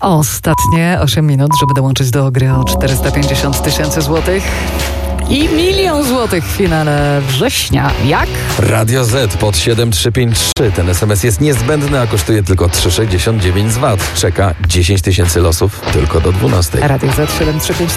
Ostatnie 8 minut, żeby dołączyć do gry o 450 000 złotych. I 1 000 000 złotych w finale września. Jak? Radio Z pod 7353. Ten SMS jest niezbędny, a kosztuje tylko 3,69 z VAT. Czeka 10 000 losów tylko do 12. Radio Z 735